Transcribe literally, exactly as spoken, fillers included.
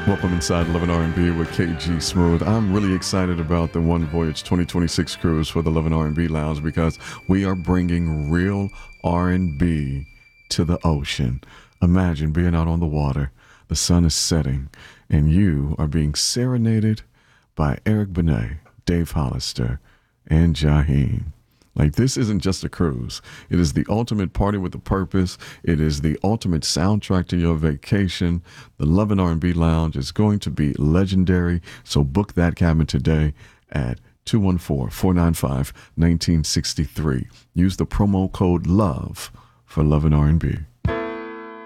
Welcome inside Love and R and B with K G Smooth. I'm really excited about the One Voyage twenty twenty-six cruise for the Love and R and B Lounge because we are bringing real R and B to the ocean. Imagine being out on the water, the sun is setting, and you are being serenaded by Eric Benet, Dave Hollister, and Jaheim. Like, this isn't just a cruise. It is the ultimate party with a purpose. It is the ultimate soundtrack to your vacation. The Love and R and B Lounge is going to be legendary. So book that cabin today at two one four, four nine five, one nine six three. Use the promo code LOVE for Love and R and B.